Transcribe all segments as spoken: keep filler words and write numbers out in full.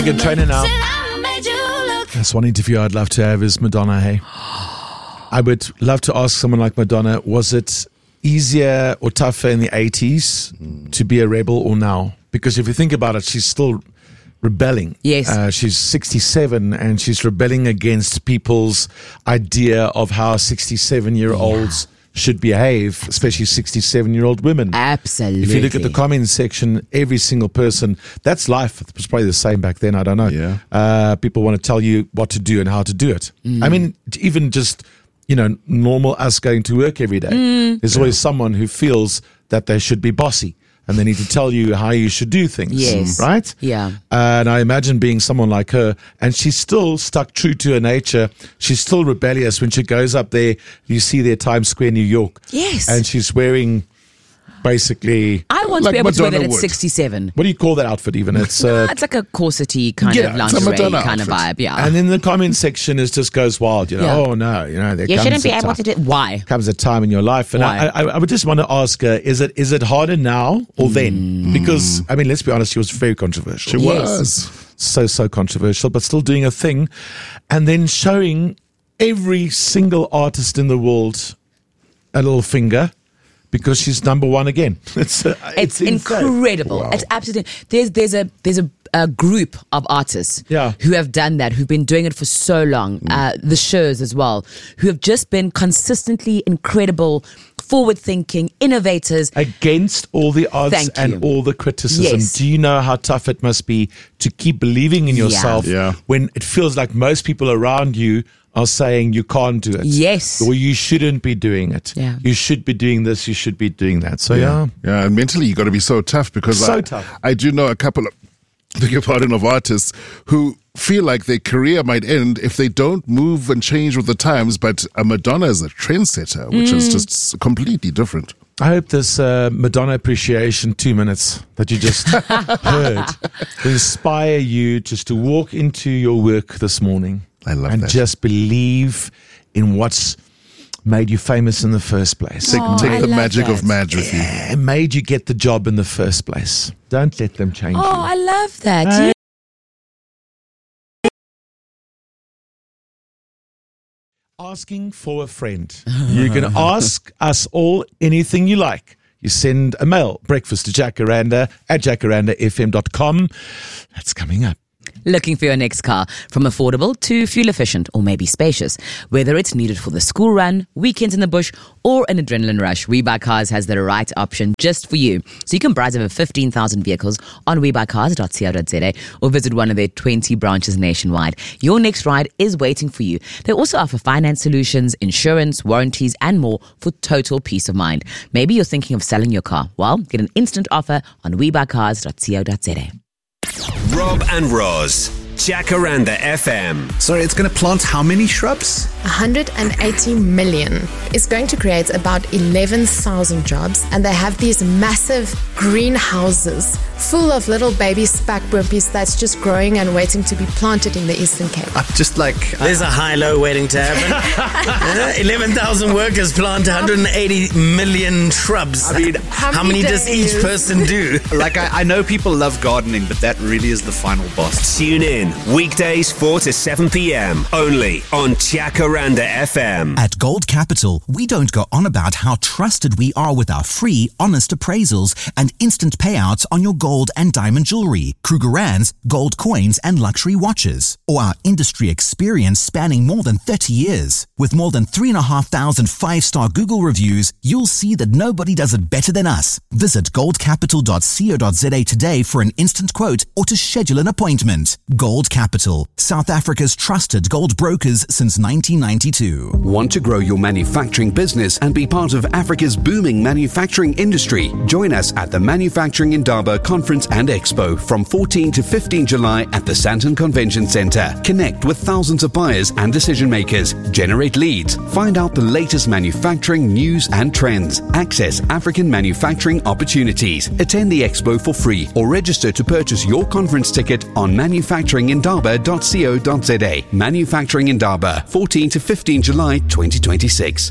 Megan Trainor now. That's one interview I'd love to have is Madonna, hey? I would love to ask someone like Madonna, was it easier or tougher in the eighties mm. to be a rebel or now? Because if you think about it, she's still rebelling. Yes. Uh, she's sixty-seven and she's rebelling against people's idea of how sixty-seven-year-olds yeah. should behave, especially sixty-seven-year-old women. Absolutely. If you look at the comments section, every single person, that's life. It was probably the same back then, I don't know. Yeah. Uh, people want to tell you what to do and how to do it. Mm. I mean, even just, you know, normal us going to work every day. Mm. There's yeah. always someone who feels that they should be bossy and they need to tell you how you should do things. Yes. Right? Yeah. Uh, and I imagine being someone like her, and she's still stuck true to her nature. She's still rebellious when she goes up there. You see there Times Square, New York. Yes. And she's wearing basically... I want like to be able Madonna to wear that at would. sixty-seven. What do you call that outfit even? It's uh, no, it's like a corset-y kind yeah, of lingerie kind outfit. of vibe. Yeah. And then the comment section is just goes wild. You know, yeah. oh no, you know, there you comes shouldn't be a able time, to do. Why? Comes a time in your life, and I, I, I would just want to ask her: Is it is it harder now or then? Mm. Because I mean, let's be honest, she was very controversial. She yes. was so so controversial, but still doing a thing, and then showing every single artist in the world a little finger. Because she's number one again. It's uh, it's, it's incredible. Wow. It's absolutely there's there's a there's a, a group of artists yeah. who have done that, who've been doing it for so long. Mm. Uh, the shows as well, who have just been consistently incredible, forward-thinking innovators against all the odds Thank and you. all the criticism. Yes. Do you know how tough it must be to keep believing in yourself Yeah. Yeah. when it feels like most people around you are saying you can't do it. Yes. Or you shouldn't be doing it. Yeah. You should be doing this, you should be doing that. So yeah. Yeah, and mentally you got to be so tough because So I, tough. I do know a couple of, beg your pardon, of artists who feel like their career might end if they don't move and change with the times, but a Madonna is a trendsetter, which mm. is just completely different. I hope this uh, Madonna appreciation two minutes that you just heard will inspire you just to walk into your work this morning. I love and that. just believe in what's made you famous in the first place. Take, Oh, take I the love magic that. of Madge with you. Yeah, made you get the job in the first place. Don't let them change Oh, you. I love that. Hey. Asking for a friend. You can ask us all anything you like. You send a mail, breakfast to Jacaranda at jacaranda f m dot com. That's coming up. Looking for your next car, from affordable to fuel efficient or maybe spacious. Whether it's needed for the school run, weekends in the bush, or an adrenaline rush, WeBuyCars has the right option just for you. So you can browse over fifteen thousand vehicles on we buy cars dot co dot z a or visit one of their twenty branches nationwide. Your next ride is waiting for you. They also offer finance solutions, insurance, warranties, and more for total peace of mind. Maybe you're thinking of selling your car. Well, get an instant offer on we buy cars dot co dot z a. Rob and Roz, Jacaranda F M. Sorry, it's going to plant how many shrubs? one hundred eighty million. It's going to create about eleven thousand jobs, and they have these massive greenhouses full of little baby spac burpees that's just growing and waiting to be planted in the Eastern Cape. Uh, just like... There's a high-low waiting to happen. uh, eleven thousand workers plant one hundred eighty million shrubs. I mean, how, how many many does each days? person do? like I, I know people love gardening, but that really is the final boss. Tune in weekdays four to seven p.m. only on Jacaranda F M. At Gold Capital, we don't go on about how trusted we are with our free, honest appraisals and instant payouts on your gold and diamond jewelry, Krugerrands, gold coins and luxury watches, or our industry experience spanning more than thirty years. With more than three and a half thousand five-star Google reviews, you'll see that nobody does it better than us. Visit gold capital dot co dot z a today for an instant quote or to schedule an appointment. Gold Capital, South Africa's trusted gold brokers since nineteen ninety-two. Want to grow your manufacturing business and be part of Africa's booming manufacturing industry? Join us at the Manufacturing Indaba Conference and Expo from fourteenth to fifteenth July at the Sandton Convention Center. Connect with thousands of buyers and decision makers. Generate leads. Find out the latest manufacturing news and trends. Access African manufacturing opportunities. Attend the expo for free or register to purchase your conference ticket on manufacturing indaba dot co dot z a. Manufacturing Indaba, fourteenth to fifteenth July twenty twenty-six.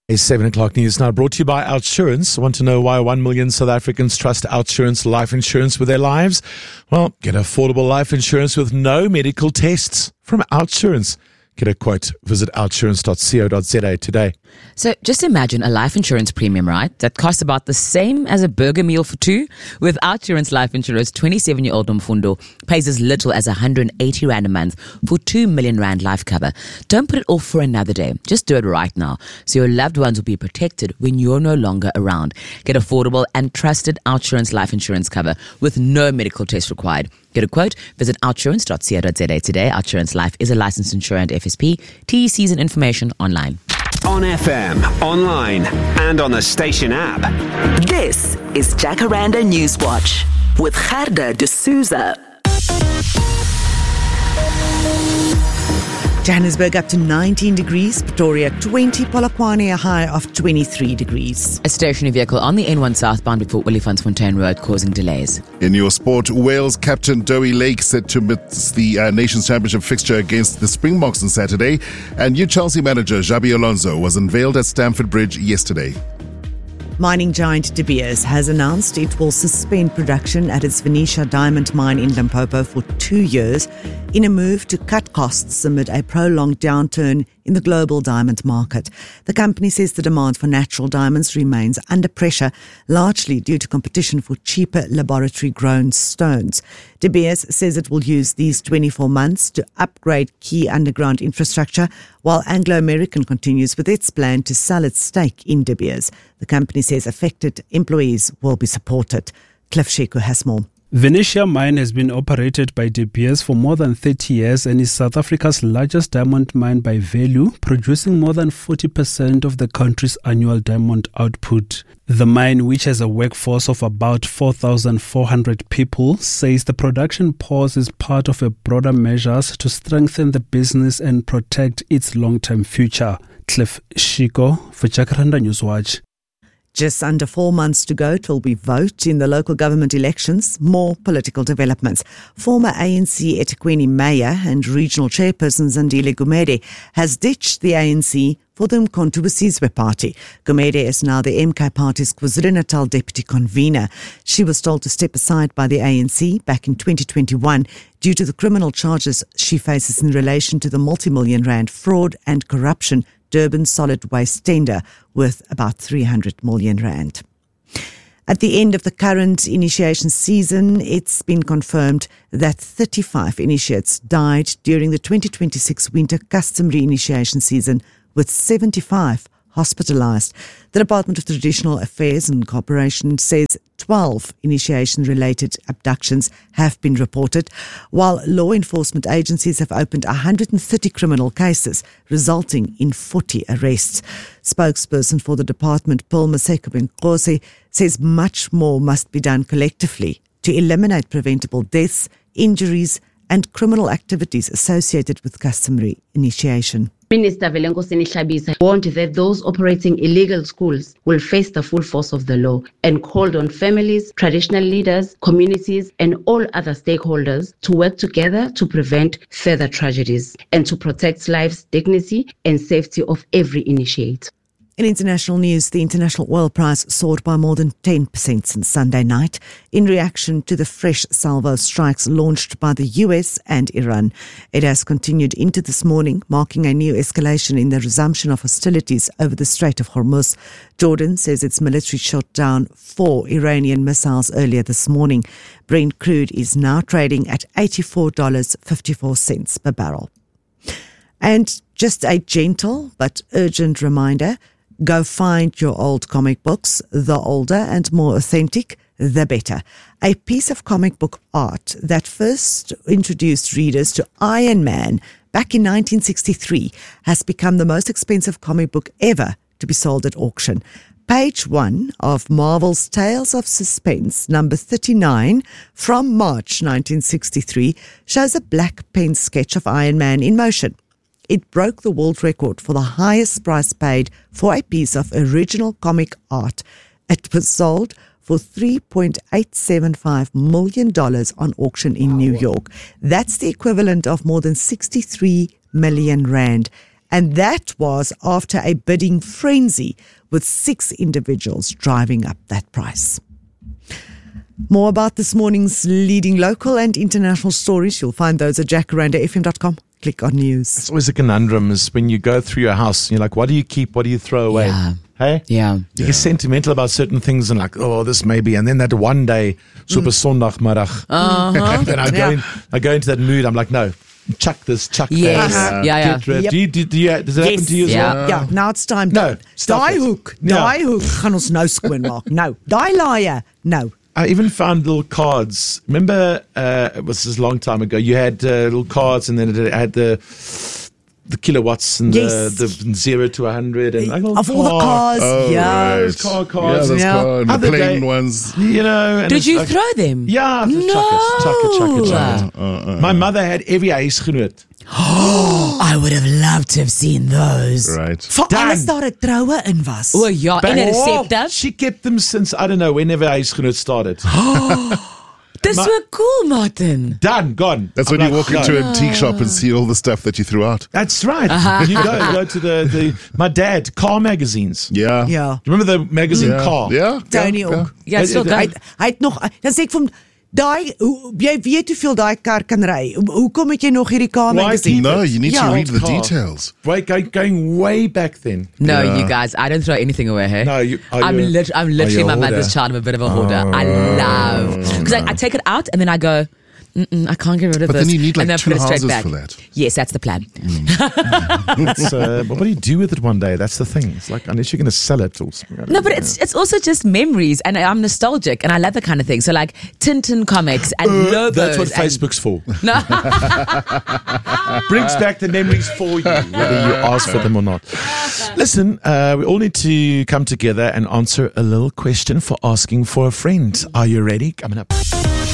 A seven o'clock news now brought to you by Outsurance. Want to know why one million South Africans trust Outsurance life insurance with their lives? Well, get affordable life insurance with no medical tests from Outsurance. Get a quote. Visit outsurance dot co dot za today. So just imagine a life insurance premium, right? That costs about the same as a burger meal for two. With Outsurance Life Insurance, twenty-seven-year-old Mfundo pays as little as one hundred eighty rand a month for two million rand life cover. Don't put it off for another day. Just do it right now so your loved ones will be protected when you're no longer around. Get affordable and trusted Outsurance Life Insurance cover with no medical test required. Get a quote. Visit outsurance dot co dot za today. Outsurance Life is a licensed insurer and F S P. T E Cs and information online. On F M, online, and on the station app. This is Jacaranda Newswatch with Gerda de Souza. Johannesburg up to nineteen degrees, Pretoria twenty, Polokwane a high of twenty-three degrees. A stationary vehicle on the N one southbound before Olifantsfontein Road causing delays. In your sport, Wales captain Dowie Lake set to miss the uh, Nations Championship fixture against the Springboks on Saturday, and new Chelsea manager Xabi Alonso was unveiled at Stamford Bridge yesterday. Mining giant De Beers has announced it will suspend production at its Venetia diamond mine in Limpopo for two years in a move to cut costs amid a prolonged downturn in the global diamond market. The company says the demand for natural diamonds remains under pressure, largely due to competition for cheaper laboratory-grown stones. De Beers says it will use these twenty-four months to upgrade key underground infrastructure, while Anglo American continues with its plan to sell its stake in De Beers. The company says affected employees will be supported. Cliff Sheku has more. Venetia mine has been operated by De Beers for more than thirty years and is South Africa's largest diamond mine by value, producing more than forty percent of the country's annual diamond output. The mine, which has a workforce of about four thousand four hundred people, says the production pause is part of a broader measures to strengthen the business and protect its long-term future. Cliff Shiko for Jacaranda Newswatch. Just under four months to go till we vote in the local government elections. More political developments. Former A N C eThekwini mayor and regional chairperson Zandile Gumede has ditched the A N C for the Umkhonto weSizwe party. Gumede is now the M K party's KwaZulu-Natal deputy convener. She was told to step aside by the A N C back in twenty twenty-one due to the criminal charges she faces in relation to the multi-million rand fraud and corruption Durban solid waste tender worth about three hundred million rand. At the end of the current initiation season, it's been confirmed that thirty-five initiates died during the twenty twenty-six winter customary initiation season, with seventy-five hospitalized. The Department of Traditional Affairs and Cooperation says twelve initiation-related abductions have been reported, while law enforcement agencies have opened one hundred thirty criminal cases, resulting in forty arrests. Spokesperson for the department, Paul Maseko-Benkosi, says much more must be done collectively to eliminate preventable deaths, injuries, and criminal activities associated with customary initiation. Minister Velengosini Hlabisa warned that those operating illegal schools will face the full force of the law and called on families, traditional leaders, communities, and all other stakeholders to work together to prevent further tragedies and to protect lives, dignity, and safety of every initiate. In international news, the international oil price soared by more than ten percent since Sunday night in reaction to the fresh salvo strikes launched by the U S and Iran. It has continued into this morning, marking a new escalation in the resumption of hostilities over the Strait of Hormuz. Jordan says its military shot down four Iranian missiles earlier this morning. Brent crude is now trading at eighty-four dollars and fifty-four cents per barrel. And just a gentle but urgent reminder, go find your old comic books. The older and more authentic, the better. A piece of comic book art that first introduced readers to Iron Man back in nineteen sixty-three has become the most expensive comic book ever to be sold at auction. Page one of Marvel's Tales of Suspense, number thirty-nine, from March nineteen sixty-three, shows a black pen sketch of Iron Man in motion. It broke the world record for the highest price paid for a piece of original comic art. It was sold for three point eight seven five million dollars on auction in New York. That's the equivalent of more than sixty-three million rand And that was after a bidding frenzy with six individuals driving up that price. More about this morning's leading local and international stories. You'll find those at jacaranda f m dot com. Click on news. It's always a conundrum is when you go through your house and you're like, what do you keep? What do you throw away? Yeah. Hey? Yeah. You Yeah. get sentimental about certain things and like, oh, this maybe. And then that one day, super Sondagmiddag. Uh-huh. Then I go, Yeah. in, I go into that mood. I'm like, no, chuck this, chuck Yes. that. Yeah, yeah. Get rid. Yep. Do you, do, do you, does it happen Yes. to you as Yeah. well? Ja, nou it's time. No, stop Daai it. hoek, Ja. daai hoek gaan ons nou skoon maak. Nou, daai laaie, nou. I even found little cards. Remember, uh, it was this long time ago. You had uh, little cards, and then it had the the kilowatts and Yes. the, the zero to a hundred, and like, Of all the cars, Oh, yeah. right. those car cards. Yeah, those Yeah. car, and the Other plain day- ones. You know. And Did it's you like- throw them? Yeah, just No. chuck it, chuck it, chuck it, chuck it. Uh, uh, My mother had every huisgenoot. I would have loved to have seen those. Right. Vir Dan. alles daar 'n troue in was. O ja, en 'n resepte. She kept them since I don't know whenever huisgenoot started. Dis Ma- so cool, Martin. Done, gone. That's I'm when you like, walk no. into an antique shop and see all the stuff that you threw out. That's right. You go go to the, the my dad car magazines. Yeah. Ja. Do you remember the magazine Yeah. Car? Yeah. Tony yeah, ook. Ja, so Hy good. hy het nog dan sê ek vir hom daai hoe- jy weet hoeveel daai kar kan ry. Hoe- Hoekom het jy nog hierdie kar Why magazine? keep No, it? you need Yeah. to read the Car. details. Wait, going, going way back then. No, Yeah. you guys, I don't throw anything away, hey? No, you- are I'm, you- lit- I'm are literally you a my hoarder? mother's child. I'm a bit of a hoarder. I love. Because I, I take it out and then I go, Mm-mm, I can't get rid of But this. then you need, like, and then two put it straight houses back. for that. Yes, that's the plan. It's, uh, but what do you do with it one day? That's the thing. It's like unless you're going to sell it or something. I don't No, but know. it's it's also just memories, and I'm nostalgic, and I love that kind of thing. So like Tintin comics and Uh, logos. that's what and- Facebook's for. No. Brings back the memories for you, whether you ask for them or not. Listen, uh, we all need to come together and answer a little question for asking for a friend. Are you ready? Coming up.